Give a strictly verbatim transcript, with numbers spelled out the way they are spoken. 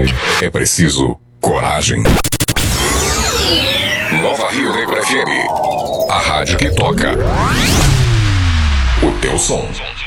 É preciso coragem. Nova Rio Negro F M. A rádio que toca o teu som.